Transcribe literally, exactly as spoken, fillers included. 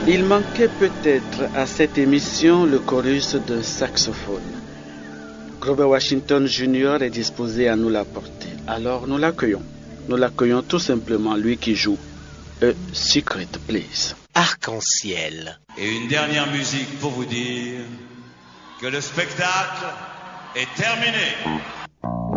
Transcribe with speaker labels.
Speaker 1: Il manquait peut-être à cette émission le chorus d'un saxophone. Grover Washington junior est disposé à nous l'apporter. Alors nous l'accueillons. Nous l'accueillons tout simplement, lui qui joue A Secret Place.
Speaker 2: Arc-en-ciel.
Speaker 3: Et une dernière musique pour vous dire que le spectacle est terminé.